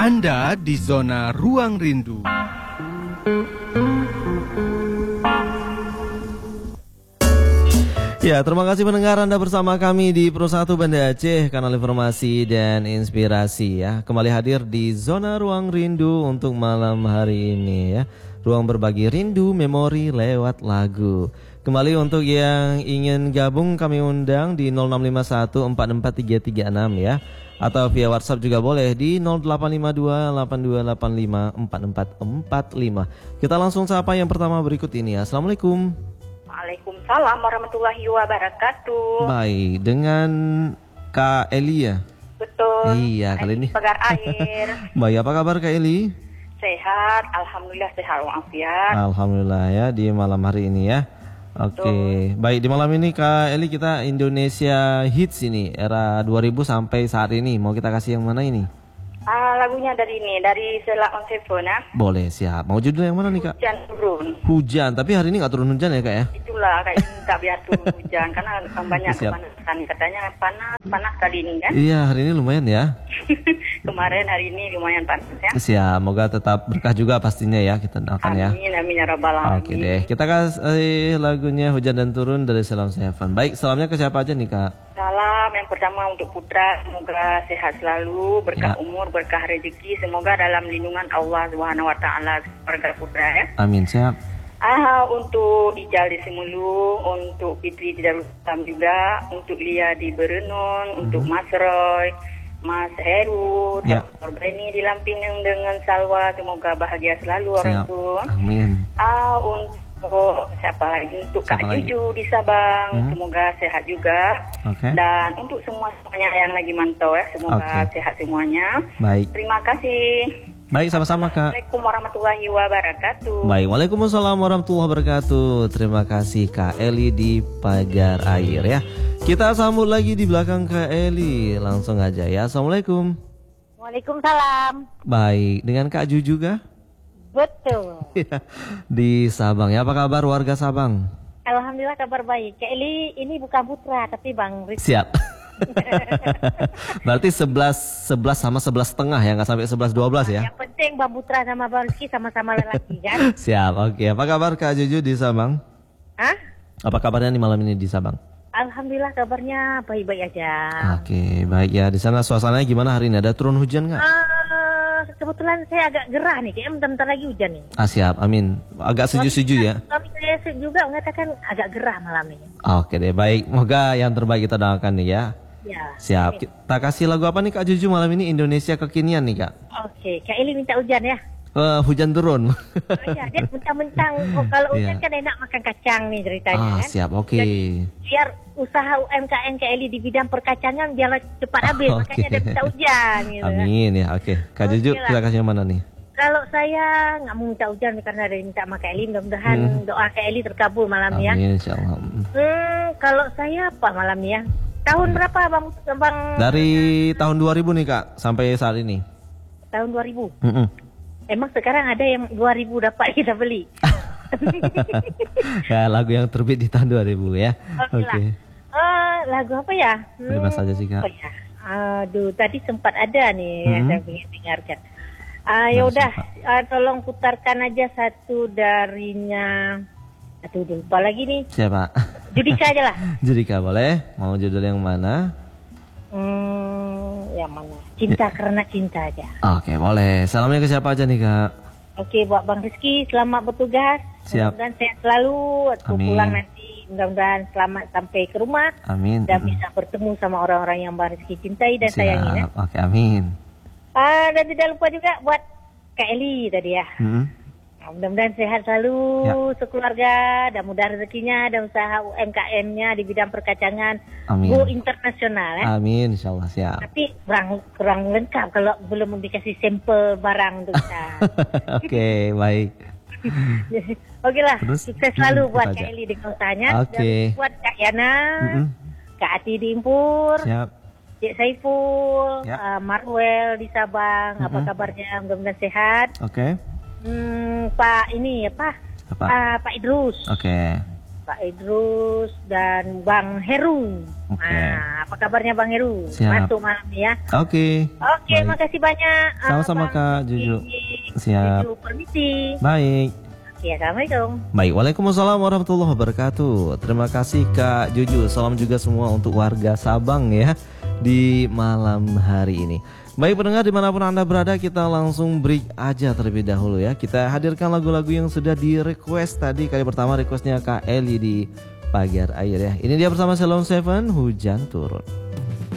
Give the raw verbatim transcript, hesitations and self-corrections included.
Anda di zona ruang rindu. Ya, terima kasih pendengar Anda bersama kami di Pro satu Banda Aceh, kanal informasi dan inspirasi ya. Kembali hadir di zona ruang rindu untuk malam hari ini ya. Ruang berbagi rindu, memori lewat lagu. Kembali untuk yang ingin gabung kami undang di nol enam lima satu empat empat tiga tiga enam ya. Atau via WhatsApp juga boleh di nol delapan lima dua delapan dua delapan lima empat empat empat lima. Kita langsung sapa yang pertama berikut ini ya. Assalamualaikum. Waalaikumsalam warahmatullahi wabarakatuh. Baik, dengan Kak Eli ya? Betul. Iya, kali ini Pagar Air. Baik, apa kabar Kak Eli? Sehat, alhamdulillah sehat walafiat. Alhamdulillah ya di malam hari ini ya. Oke, okay. Baik, di malam ini Kak Eli kita Indonesia Hits ini era dua ribu sampai saat ini. Mau kita kasih yang mana ini? Ah, lagunya dari ini, dari Sheila on Seven ya. Boleh, siap. Mau judul yang mana nih Kak? Hujan turun. Hujan, tapi hari ini nggak turun hujan ya Kak ya? Itulah kayak minta biar turun hujan karena banyak kepanasan. Katanya panas, panas kali ini kan? Iya, hari ini lumayan ya. Kemarin hari ini lumayan panas ya. Siap, moga tetap berkah juga pastinya ya, kita doakan ya. Amin, amin ya rabbal alamin. Oke deh, kita kasih lagunya Hujan dan Turun dari Sheila on Seven. Baik, salamnya ke siapa aja nih Kak? Salam yang pertama untuk putra, semoga sehat selalu, berkah ya. Umur, berkah rezeki, semoga dalam lindungan Allah Subhanahu Wa Taala keluarga putra ya. Amin, siap. Ah, untuk Ijal di Semulu, untuk Fitri di Darussalam juga, untuk Lia di Berenun, hmm. untuk Mas Roy, Mas Heru, ya. Doktor Breni di Lampingan dengan Salwa, semoga bahagia selalu siap. orang tua. Amin. Ah, untuk Oh, siapa lagi? Untuk Kak Juju di Sabang, hmm. semoga sehat juga. Okay. Dan untuk semua semuanya yang lagi mantau ya, semoga okay. sehat semuanya. Baik. Terima kasih. Baik, sama-sama Kak. Assalamualaikum warahmatullahi wabarakatuh. Baik, waalaikumsalam warahmatullahi wabarakatuh. Terima kasih Kak Eli di Pagar Air ya. Kita sambut lagi di belakang Kak Eli. Langsung aja ya. Assalamualaikum. Waalaikumsalam. Baik, dengan Kak Juju juga? Betul. Di Sabang ya, apa kabar warga Sabang? Alhamdulillah kabar baik. Kak Eli ini bukan putra tapi Bang Rizky. Siap. Berarti sebelas sebelas sama sebelas setengah ya, nggak sampai sebelas dua belas ya? Yang penting Bang Putra sama Bang Rizky sama-sama lelaki kan? Siap, oke. Apa kabar Kak Juju di Sabang? Hah? Apa kabarnya nih malam ini di Sabang? Alhamdulillah kabarnya baik-baik aja. Oke, baik ya. Di sana suasananya gimana hari ini? Ada turun hujan nggak? Uh, kebetulan saya agak gerah nih, kayaknya bentar-bentar lagi hujan nih. Ah siap, amin. Agak sejuk-sejuk ya? Suami saya juga mengatakan agak gerah malam ini. Oke deh, baik. Moga yang terbaik kita doakan nih ya. Ya. Siap. Kita kasih lagu apa nih Kak Juju malam ini? Indonesia Kekinian nih Kak. Oke, Kak Eli minta hujan ya. Uh, hujan turun. Oh iya, dia mentang-mentang oh, kalau hujan yeah. kan enak makan kacang nih ceritanya. Ah, kan? siap, oke. Okay. Biar usaha U M K M K L I di bidang perkacangan biar cepat habis, oh, makanya okay. dia minta hujan gitu. Amin ya, oke. Okay. Kak okay Juju, kita kasih yang mana nih? Kalau saya nggak mau minta hujan karena ada minta sama Kak Eli, mudah-mudahan hmm. doa Kak Eli terkabul malam Amin, ya. Amin, insyaallah. Hmm, kalau saya apa malam ya? Tahun berapa Bang? Bang Dari tahun dua ribu nih Kak, sampai saat ini. Tahun dua ribu? Mm-mm. Emang sekarang ada yang dua ribu dapat kita beli? Ya, lagu yang terbit di tahun dua ribu ya. Oke. Okay. Uh, lagu apa ya? Hmm, Bebas saja sih Kak. Oh ya. Aduh, tadi sempat ada nih hmm. yang saya ingin dengarkan. Uh, ya udah, uh, tolong putarkan aja satu darinya. Aduh, lupa lagi nih. Siapa? Judika aja lah. Judika boleh. Mau judul yang mana? Hmm, yang mana? Cinta karena cinta aja. Oke, boleh. Salamnya ke siapa aja nih Kak? Oke, buat Bang Rizky, selamat bertugas. Siap. Mudah-mudahan sehat selalu. Waktu pulang nanti mudah-mudahan selamat sampai ke rumah. Amin. Dan bisa bertemu sama orang-orang yang Bang Rizky cintai dan Siap. sayangi ya. Oke, amin. Ah, dan tidak lupa juga buat Kak Eli tadi ya. Hmm. Nah, mudah-mudahan sehat selalu ya. Sekeluarga dan mudah rezekinya dan usaha U M K M-nya di bidang perkacangan amin. Go internasional ya. Amin, insyaallah siap. Tapi kurang kurang lengkap kalau belum dikasih sampel barang untuk kita. Oke, baik. Oke lah, terus, sukses selalu buat Kak Eli di usahanya. Oke. Okay. Buat Kak Yana, mm-hmm. Kak Ati di Impur, siap. Cik Saiful, ya. uh, Marwell di Sabang, mm-hmm. apa kabarnya? Mudah-mudahan sehat. Oke. Okay. Hmm, Pak ini ya Pak, apa? Uh, Pak Idrus. Oke. Okay. Pak Idrus dan Bang Heru. Oke. Nah, apa kabarnya Bang Heru? Siap. Masuk malam ini ya. Oke. Oke, Baik. makasih banyak. ah, Sama-sama, Bang Kak Juju. Kiki. Siap. Juju, permisi. Baik. Oke, assalamualaikum. Baik, waalaikumsalam warahmatullahi wabarakatuh. Terima kasih Kak Juju. Salam juga semua untuk warga Sabang ya di malam hari ini. Baik pendengar dimanapun Anda berada, kita langsung break aja terlebih dahulu ya. Kita hadirkan lagu-lagu yang sudah di request tadi. Kali pertama requestnya Kak Eli di Pagar Air ya. Ini dia bersama Salon Seven, Hujan Turun.